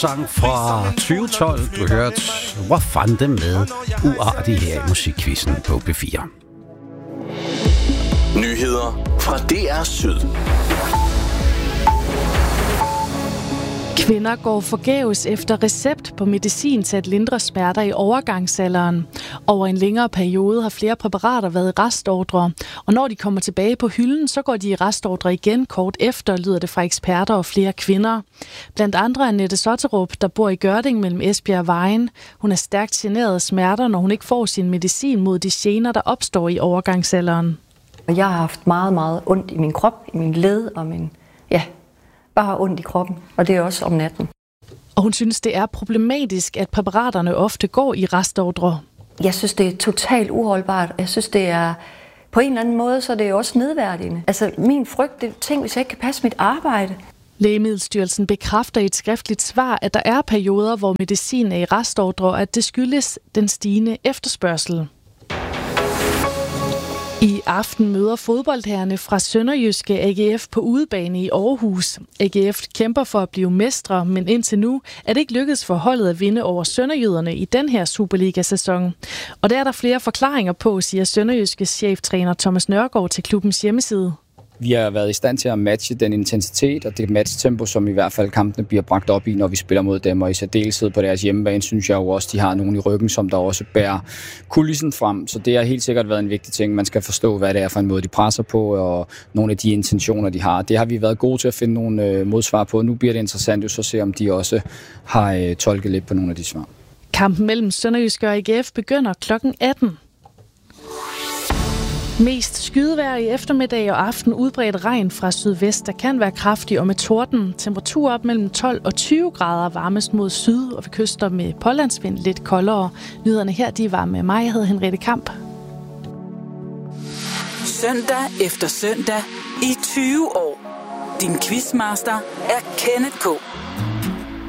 Sang fra 2012. Du hørte Hvor fandt det med uartig her i musikquizzen på P4. Nyheder fra DR Syd. Kvinder går forgæves efter recept på medicin til at lindre smerter i overgangsalderen. Over en længere periode har flere præparater været i restordre, og når de kommer tilbage på hylden, så går de i restordre igen kort efter, lyder det fra eksperter og flere kvinder. Blandt andre er Nette Sotterup, der bor i Gørding mellem Esbjerg og Vejen. Hun er stærkt generet af smerter, når hun ikke får sin medicin mod de gener, der opstår i overgangsalderen. Jeg har haft meget, meget ondt i min krop, i min led og bare ondt i kroppen, og det er også om natten. Og hun synes, det er problematisk, at præparaterne ofte går i restordre. Jeg synes, det er totalt uholdbart. Jeg synes, det er på en eller anden måde, så det er også nedværdigende. Altså, min frygt, det er ting, hvis jeg ikke kan passe mit arbejde. Lægemiddelstyrelsen bekræfter i et skriftligt svar, at der er perioder, hvor medicin er i restordre, og at det skyldes den stigende efterspørgsel. I aften møder fodboldherrerne fra Sønderjyske AGF på udebane i Aarhus. AGF kæmper for at blive mestre, men indtil nu er det ikke lykkedes for holdet at vinde over Sønderjyderne i den her Superliga-sæson. Og der er der flere forklaringer på, siger Sønderjyskes cheftræner Thomas Nørgaard til klubbens hjemmeside. Vi har været i stand til at matche den intensitet og det matchtempo, som i hvert fald kampene bliver bragt op i, når vi spiller mod dem. Og i særdeleshed på deres hjemmebane, synes jeg jo også, de har nogen i ryggen, som der også bærer kulissen frem. Så det har helt sikkert været en vigtig ting. Man skal forstå, hvad det er for en måde, de presser på, og nogle af de intentioner, de har. Det har vi været gode til at finde nogle modsvar på. Nu bliver det interessant jo så at se, om de også har tolket lidt på nogle af de svar. Kampen mellem Sønderjyske og AGF begynder kl. 18. Mest skydevejr i eftermiddag og aften, udbredt regn fra sydvest, der kan være kraftig og med torden. Temperatur op mellem 12 og 20 grader, varmest mod syd og ved kyster med pålandsvind lidt koldere. Nyhederne her, de var med mig, jeg hedder Henriette Kamp. Søndag efter søndag i 20 år. Din quizmaster er Kenneth K.